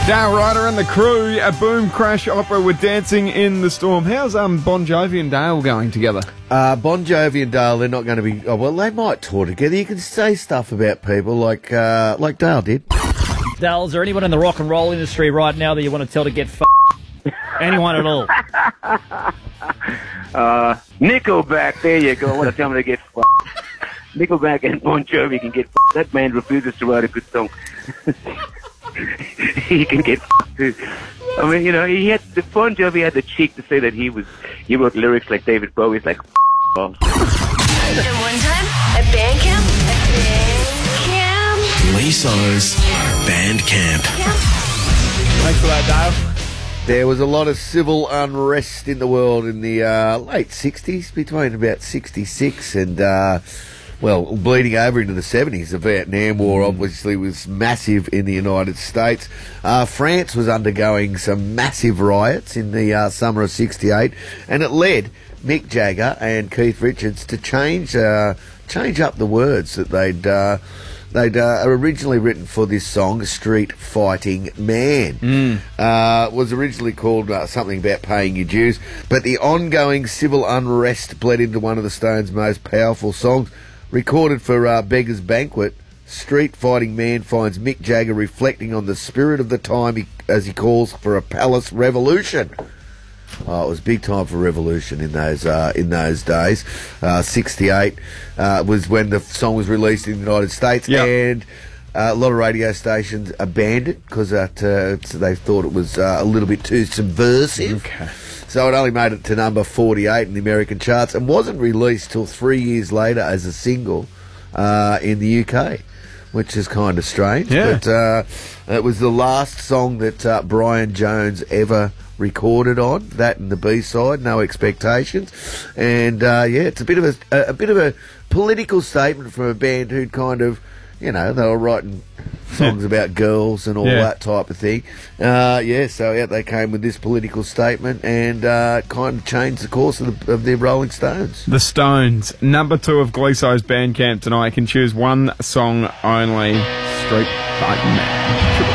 Dale Ryder and the crew, a boom crash opera with Dancing in the Storm. How's Bon Jovi and Dale going together? Bon Jovi and Dale, they're not going to be... Oh, well, they might tour together. You can say stuff about people like Dale did. Dale, is there anyone in the rock and roll industry right now that you want to tell to get anyone at all? Nickelback, there you go. I want to tell them to get Nickelback and Bon Jovi can get That man refuses to write a good song. He can get too. I mean, you know, Bon Jovi had the cheek to say that he wrote lyrics like David Bowie's, like off. And one time at band camp. Liso's Band Camp. Thanks for that, Dale. There was a lot of civil unrest in the world in the late 60s, between about 66 and... bleeding over into the 70s. The Vietnam War obviously was massive in the United States. France was undergoing some massive riots in the summer of 68, and it led Mick Jagger and Keith Richards to change up the words that they'd originally written for this song, Street Fighting Man. Was originally called something about paying your dues, but the ongoing civil unrest bled into one of the Stones' most powerful songs. Recorded for Beggar's Banquet, Street Fighting Man finds Mick Jagger reflecting on the spirit of the time as he calls for a palace revolution. Oh, it was big time for revolution in those days. 68 was when the song was released in the United States, and a lot of radio stations abandoned it because they thought it was a little bit too subversive. Okay. So it only made it to number 48 in the American charts and wasn't released till 3 years later as a single in the UK, which is kind of strange. Yeah. But it was the last song that Brian Jones ever recorded on, that and the B-side, No Expectations. And it's a bit of a political statement from a band who'd kind of, you know, they were writing songs about girls and all that type of thing. So out they came with this political statement and kind of changed the course of the Rolling Stones. The Stones, number 2 of Gleeso's Bandcamp tonight. You can choose one song only, Street Fighting Man.